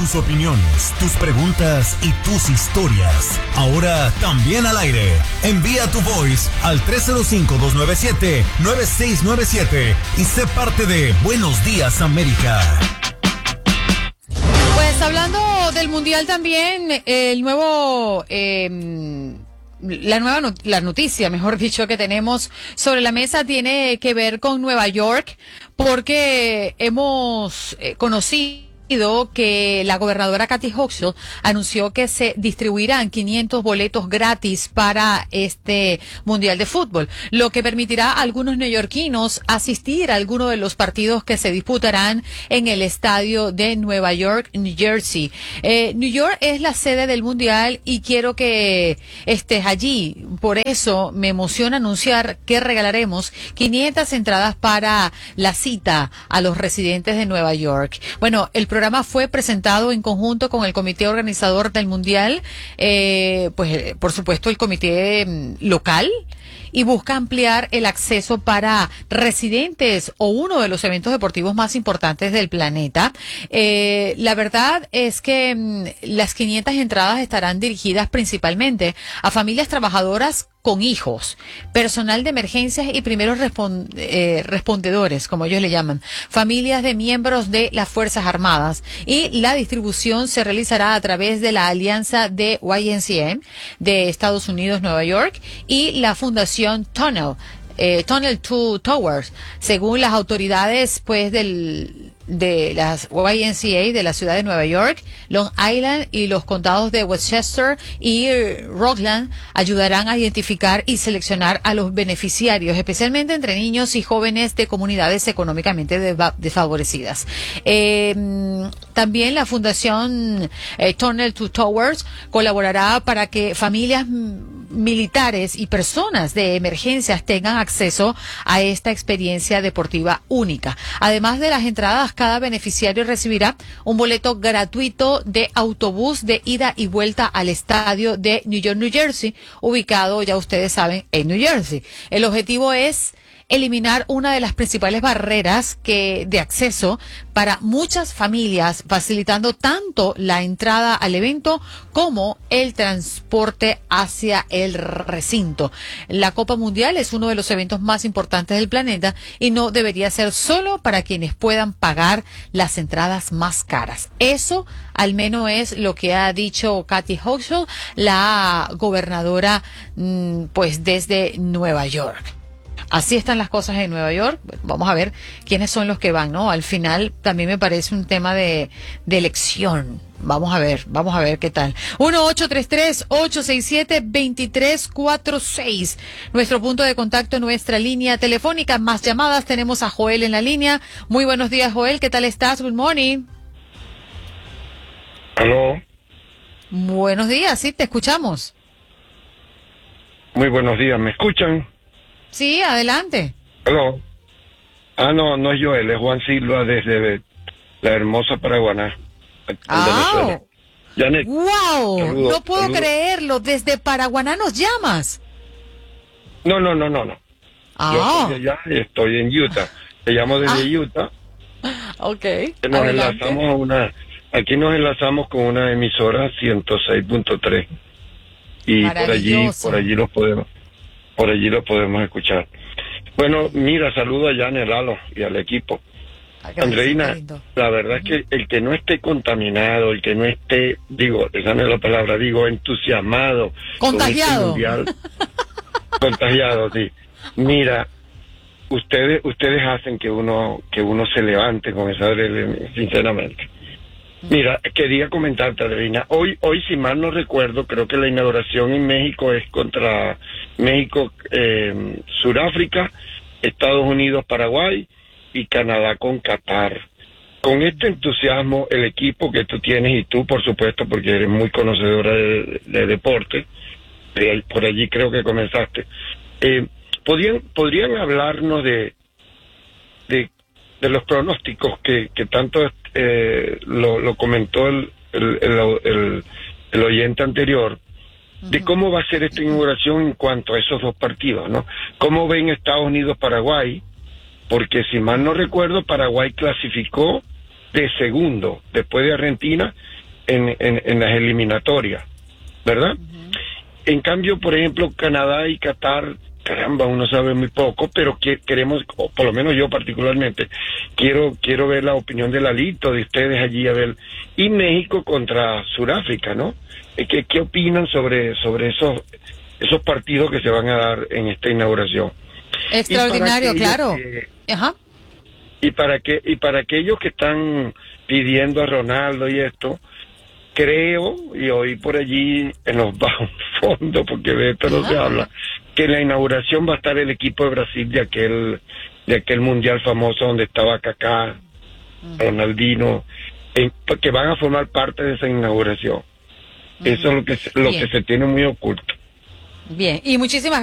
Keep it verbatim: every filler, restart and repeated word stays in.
tus opiniones, tus preguntas y tus historias. Ahora también al aire. Envía tu voice al tres cero cinco, dos nueve siete, nueve seis nueve siete y sé parte de Buenos Días América. Pues hablando del Mundial también, el nuevo... Eh, La nueva not- la noticia, mejor dicho, que tenemos sobre la mesa tiene que ver con Nueva York, porque hemos eh, conocido que la gobernadora Kathy Hochul anunció que se distribuirán quinientos boletos gratis para este Mundial de Fútbol, lo que permitirá a algunos neoyorquinos asistir a algunos de los partidos que se disputarán en el estadio de Nueva York, New Jersey. Eh, New York es la sede del Mundial y quiero que estés allí. Por eso me emociona anunciar que regalaremos quinientas entradas para la cita a los residentes de Nueva York. Bueno, el El programa fue presentado en conjunto con el comité organizador del Mundial, eh, pues por supuesto el comité mm, local, y busca ampliar el acceso para residentes o uno de los eventos deportivos más importantes del planeta. Eh, la verdad es que mm, las quinientas entradas estarán dirigidas principalmente a familias trabajadoras con hijos, personal de emergencias y primeros respon- eh, respondedores, como ellos le llaman, familias de miembros de las Fuerzas Armadas, y la distribución se realizará a través de la alianza de Y M C A de Estados Unidos, Nueva York, y la Fundación Tunnel, eh, Tunnel to Towers, según las autoridades pues del de las Y M C A de la ciudad de Nueva York. Long Island y los condados de Westchester y Rockland ayudarán a identificar y seleccionar a los beneficiarios, especialmente entre niños y jóvenes de comunidades económicamente desfavorecidas. Eh, también la Fundación eh, Tunnel to Towers colaborará para que familias militares y personas de emergencias tengan acceso a esta experiencia deportiva única. Además de las entradas, cada beneficiario recibirá un boleto gratuito de autobús de ida y vuelta al estadio de New York, New Jersey, ubicado, ya ustedes saben, en New Jersey. El objetivo es eliminar una de las principales barreras que de acceso para muchas familias, facilitando tanto la entrada al evento como el transporte hacia el recinto. La Copa Mundial es uno de los eventos más importantes del planeta y no debería ser solo para quienes puedan pagar las entradas más caras. Eso al menos es lo que ha dicho Kathy Hochul, la gobernadora pues desde Nueva York. Así están las cosas en Nueva York. Vamos a ver quiénes son los que van, ¿no? Al final también me parece un tema de, de elección. Vamos a ver, vamos a ver qué tal. uno ocho tres tres, ocho seis siete, dos tres cuatro seis. Nuestro punto de contacto, nuestra línea telefónica. Más llamadas, tenemos a Joel en la línea. Muy buenos días, Joel. ¿Qué tal estás? Good morning. Aló. Buenos días, sí, te escuchamos. Muy buenos días, ¿me escuchan? Sí, adelante. Aló. Ah, no, no es Joel, es Juan Silva desde la hermosa Paraguaná. ¡Ah! Janet, ¡Wow! saludo, No puedo saludo. creerlo. Desde Paraguaná nos llamas. No, no, no, no, no. Ah. Yo estoy allá y estoy en Utah. Te llamo desde Ah. Utah. Ok. Que Nos adelante. enlazamos a una... Aquí nos enlazamos con una emisora ciento seis punto tres. Y por allí, Maravilloso. por allí los podemos... Por allí lo podemos escuchar. Bueno, mira, saludo a Janet, Lalo y al equipo. Gracias, Andreina, lindo. la verdad es que el que no esté contaminado, el que no esté, digo, esa no es la palabra, digo, entusiasmado. Contagiado. Con este mundial, contagiado, sí. Mira, ustedes ustedes hacen que uno que uno se levante con esa adrenalina, sinceramente. Mira, quería comentarte, Andreina, hoy, hoy si mal no recuerdo, creo que la inauguración en México es contra México, eh, Sudáfrica, Estados Unidos, Paraguay y Canadá con Qatar. Con este entusiasmo, el equipo que tú tienes y tú, por supuesto, porque eres muy conocedora de, de deporte, de, por allí creo que comenzaste, eh, ¿podrían, podrían hablarnos de, de, de los pronósticos que, que tanto eh, lo, lo comentó el, el, el, el, el oyente anterior, de cómo va a ser esta inauguración en cuanto a esos dos partidos, ¿no? ¿Cómo ven Estados Unidos-Paraguay? Porque si mal no recuerdo, Paraguay clasificó de segundo después de Argentina en, en, en las eliminatorias, ¿verdad? Uh-huh. En cambio, por ejemplo, Canadá y Qatar, caramba, uno sabe muy poco, pero que, queremos, o por lo menos yo particularmente, quiero quiero ver la opinión de Lalito, de ustedes allí, a ver, y México contra Sudáfrica, ¿no? ¿Qué, qué opinan sobre, sobre esos, esos partidos que se van a dar en esta inauguración? Extraordinario, claro. Que, Ajá. Y para que y para aquellos que están pidiendo a Ronaldo y esto, creo, y oí por allí en los bajos fondos, porque de esto no se habla, que en la inauguración va a estar el equipo de Brasil de aquel de aquel mundial famoso donde estaba Kaká, uh-huh. Ronaldinho, en, que van a formar parte de esa inauguración. Uh-huh. Eso es lo que lo Bien. que se tiene muy oculto. Bien, y muchísimas